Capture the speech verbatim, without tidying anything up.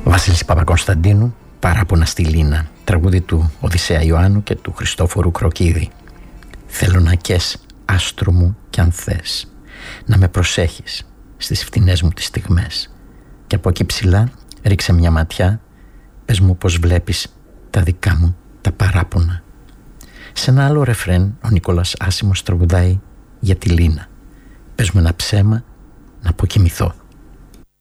Βασίλης Παπακωνσταντίνου, «Παράπονα στη Λίνα», τραγούδι του Οδυσσέα Ιωάννου και του Χριστόφορου Κροκίδη. Θέλω να καις, άστρο μου, κι αν θες, να με προσέχεις στις φτηνές μου τις στιγμές, και από εκεί ψηλά ρίξε μια ματιά, πες μου πως βλέπεις τα δικά μου τα παράπονα. Σε ένα άλλο ρεφρέν ο Νίκολας Άσημος τραγουδάει για τη Λίνα. Πες μου ένα ψέμα να αποκοιμηθώ.